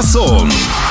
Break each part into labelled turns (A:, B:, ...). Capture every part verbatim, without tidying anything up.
A: חסון.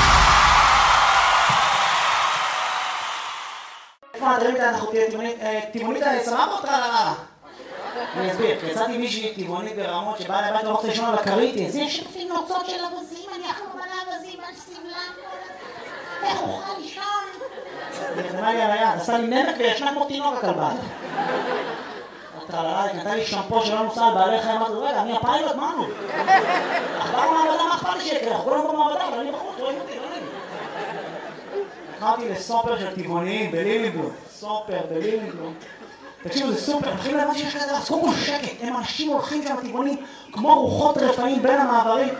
B: איפה הדברים כאלה אנחנו תהיה טבעונית סבבה אותך על הרעה? אני אסביר, יצאתי מישהי טבעונית ברמות שבאה לבית לא רוצה לישון על הקריטי. זה יש לפי נוצות של אבזים, אני אכלו מלא אבזים על סבלם. איך אוכל לישון? היא נתנה לי על היד, עשה לי נמק וישנה כמו תינוק הכלבה. הטרללה, היא נתנה לי שמפו שלא נוסע על בעלי חיים, אמרתי, רגע, אני הפיילוט, מה נו? עברנו מעבדה, מה אכפת לי שיקרה? אנחנו כולנו במעבדה, אבל אני בחוץ, רואים אותי, לא נעים. נכנסתי לסופר של טבעוניים בלילינבלום, סופר בלילינבלום. תקשיבו, זה סופר, מתחילים להבין שיש כזה, אז קודם כל שקט, הם אנשים הולכים שם טבעונים כמו רוחות רפאים בין המעברים.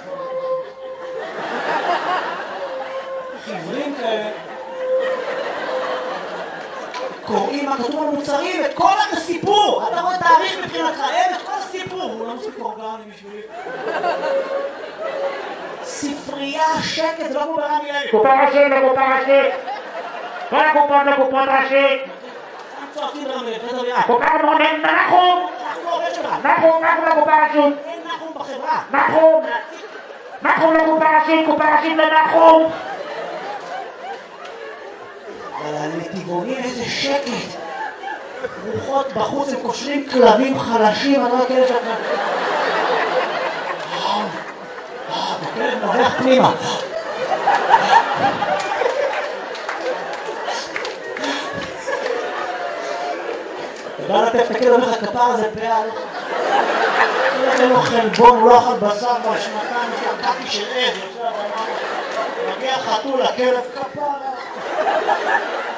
B: עיוורים כאלה. קוראים מה כתוב על מוצרים, את כל הסיפור! אתה רואה תאריך מבחינתך, אין את כל הסיפור! הוא לא מספיק אורגני בשבילי. ספרייה, שקט, זה לא כמו ברמי לוי.
C: קופה ראשית לקופה ראשית! כל הקופות לקופות ראשית!
B: צועקים ברמי לוי,
C: קופה מונן נחום!
B: אנחנו לא עובד שלך!
C: נחום, נחום לקופה ראשית!
B: אין נחום בחברה!
C: נחום! נחום לקופה ראשית, קופה ראשית לנחום!
B: אבל הנתיבונים איזה שקט! רוחות בחוץ, הם קושרים כלבים חלשים, אני לא כאלה שאתה... הכלב נובח פנימה. אתה בא לטף את הכלב, אומר לך כפר הזה פעל. אין לו חלבון, הוא לא אכל בשר בשנתיים, שקעתי של עז, מגיע חתול, הכלב כפר.